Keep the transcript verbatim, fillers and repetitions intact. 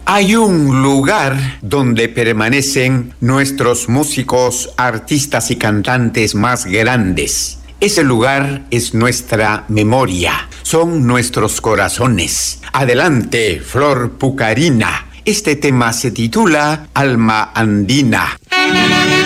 Hay un lugar donde permanecen nuestros músicos, artistas y cantantes más grandes. Ese lugar es nuestra memoria, son nuestros corazones. Adelante, Flor Pucarina. Este tema se titula Alma Andina.